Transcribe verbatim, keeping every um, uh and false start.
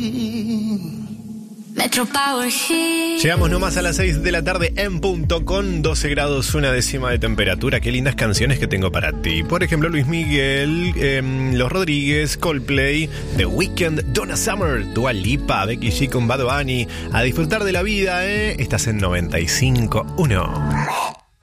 Metro Power Hit. Llegamos nomás a las seis de la tarde en punto con doce grados, una décima de temperatura. Qué lindas canciones que tengo para ti. Por ejemplo, Luis Miguel, eh, Los Rodríguez, Coldplay, The Weeknd, Donna Summer, Dua Lipa, Becky G con Bad Bunny. A disfrutar de la vida, ¿eh? Estás en noventa y cinco punto uno.